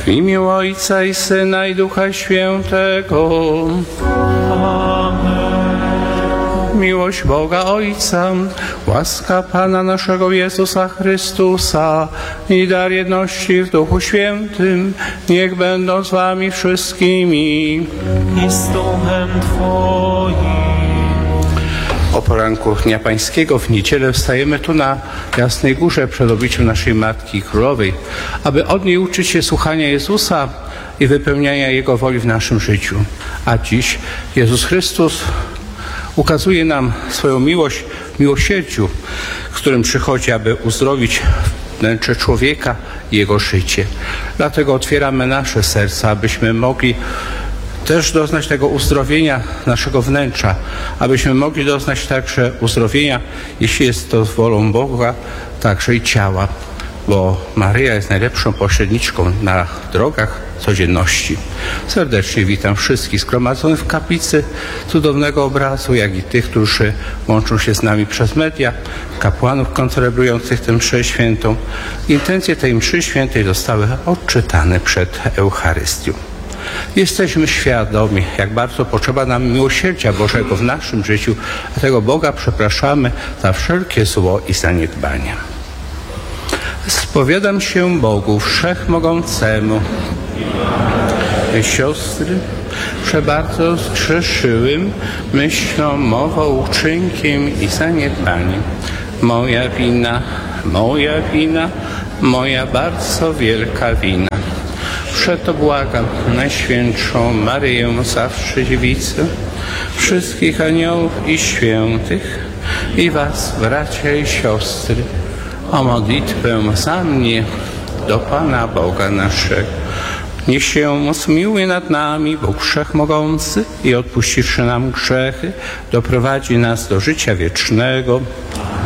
W imię Ojca i Syna i Ducha Świętego. Amen. Miłość Boga Ojca, łaska Pana naszego Jezusa Chrystusa i dar jedności w Duchu Świętym niech będą z wami wszystkimi. I z duchem Twoim. O poranku Dnia Pańskiego w niedzielę wstajemy tu na Jasnej Górze przed obliciem naszej Matki Królowej, aby od niej uczyć się słuchania Jezusa i wypełniania Jego woli w naszym życiu. A dziś Jezus Chrystus ukazuje nam swoją miłość w miłosierdziu, z którym przychodzi, aby uzdrowić wnętrze człowieka i jego życie. Dlatego otwieramy nasze serca, abyśmy mogli też doznać tego uzdrowienia naszego wnętrza, abyśmy mogli doznać także uzdrowienia, jeśli jest to wolą Boga, także i ciała, bo Maryja jest najlepszą pośredniczką na drogach codzienności. Serdecznie witam wszystkich zgromadzonych w kaplicy cudownego obrazu, jak i tych, którzy łączą się z nami przez media, kapłanów koncelebrujących tę mszę świętą. Intencje tej mszy świętej zostały odczytane przed Eucharystią. Jesteśmy świadomi, jak bardzo potrzeba nam miłosierdzia Bożego w naszym życiu, dlatego Boga przepraszamy za wszelkie zło i zaniedbania. Spowiadam się Bogu Wszechmogącemu. Siostry, przebardzo zgrzeszyłem myślą, mową, uczynkiem i zaniedbaniem. Moja wina, moja bardzo wielka wina. Przeto błagam Najświętszą Maryję, zawsze Dziewicę, wszystkich aniołów i świętych i was, bracia i siostry, o modlitwę za mnie do Pana Boga naszego. Niech się zmiłuje nad nami Bóg Wszechmogący i odpuściwszy nam grzechy, doprowadzi nas do życia wiecznego.